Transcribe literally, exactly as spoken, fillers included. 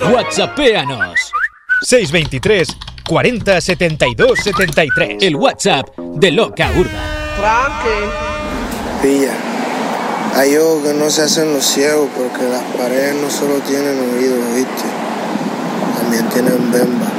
WhatsAppéanos. seis veintitrés cuarenta setenta y dos setenta y tres. El WhatsApp de Loca Urban. Frankie. Pilla. Hay ojos que no se hacen los ciegos porque las paredes no solo tienen oídos, ¿viste? También tienen bemba.